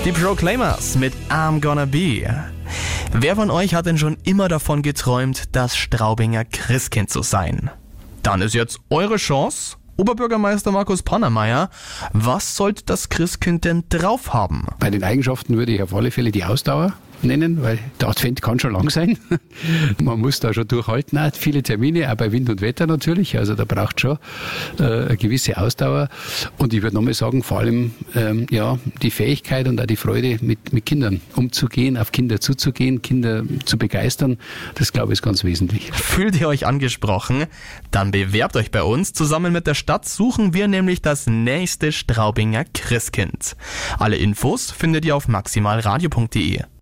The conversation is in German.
Die Proclaimers mit I'm Gonna Be. Wer von euch hat denn schon immer davon geträumt, das Straubinger Christkind zu sein? Dann ist jetzt eure Chance. Oberbürgermeister Markus Pannermeier, was sollte das Christkind denn drauf haben? Bei den Eigenschaften würde ich auf alle Fälle die Ausdauer nennen, weil der Advent kann schon lang sein. Man muss da schon durchhalten, auch viele Termine, auch bei Wind und Wetter natürlich, also da braucht schon eine gewisse Ausdauer. Und ich würde nochmal sagen, vor allem die Fähigkeit und auch die Freude, mit Kindern umzugehen, auf Kinder zuzugehen, Kinder zu begeistern, das glaube ich ist ganz wesentlich. Fühlt ihr euch angesprochen? Dann bewerbt euch bei uns. Zusammen mit der Stadt suchen wir nämlich das nächste Straubinger Christkind. Alle Infos findet ihr auf maximalradio.de.